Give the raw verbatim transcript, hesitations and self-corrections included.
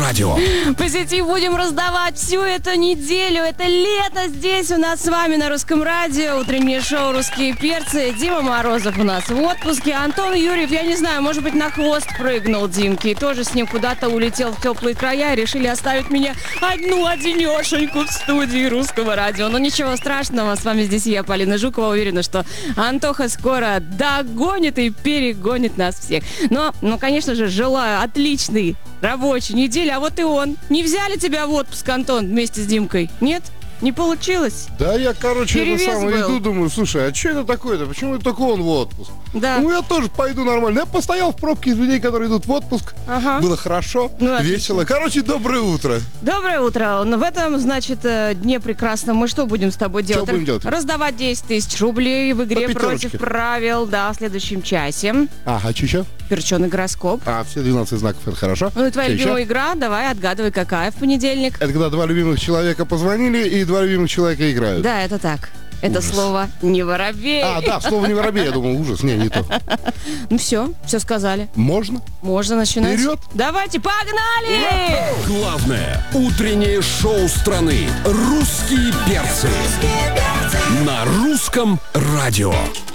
радио. Позитив будем раздавать всю эту неделю. Это лето здесь у нас с вами на Русском радио. Утреннее шоу «Русские перцы». Дима Морозов у нас в отпуске. Антон Юрьев, я не знаю, может быть, на хвост прыгнул Димки. И тоже с ним куда-то улетел в теплые края. И решили оставить меня одну одинешеньку в студии Русского радио. Но ничего страшного. С вами здесь я, Полина Жукова. Уверена, что Антоха скоро догонит и перегонит нас всех. Но, ну, конечно же, желаю отличной рабочей недели. А вот и он. Не взяли тебя в отпуск, Антон, вместе с Димкой? Нет? Не получилось? Да, я, короче, Перевес это самое был. иду, думаю, слушай, а что это такое-то? Почему только он в отпуск? Да. Ну, я тоже пойду нормально. Я постоял в пробке из людей, которые идут в отпуск. Ага. Было хорошо, Ну, весело. Короче, доброе утро. Доброе утро. В этом, значит, э, дне прекрасном мы что будем с тобой делать? будем делать? Раздавать десять тысяч рублей в игре По против пятерочке. правил, да, в следующем часе. А, а что еще? Перченый гороскоп. А, все двенадцать знаков, это хорошо. Ну и твоя Чё любимая еще? игра, давай отгадывай, какая в понедельник. Это когда два любимых человека позвонили, и два любимых человека играют. Да, это так. Это Ужас. слово «не воробей». А, да, слово не воробей, я думал, ужас, не, не то. Ну все, все сказали. Можно? Можно начинать. Вперед! Давайте, погнали! Главное утреннее шоу страны «Русские перцы» на Русском радио.